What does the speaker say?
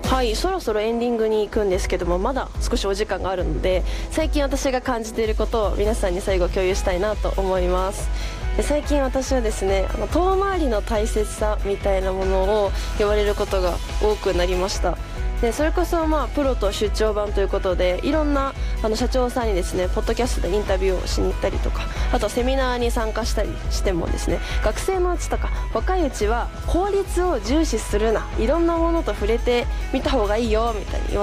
はい、そろそろエンディングに行くんですけども、まだ少しお時間があるので、最近私が感じていることを皆さんに最後共有したいなと思います。で最近私はですね、遠回りの大切さみたいなものを言われることが多くなりました。でそれこそプロと出張版ということで、いろんな社長さんにですねポッドキャストでインタビューをしに行ったりとか、あとはセミナーに参加したりしてもですね、学生のうちとか若いうちは効率を重視するな、いろんなものと触れてみた方がいいよみたいに言わ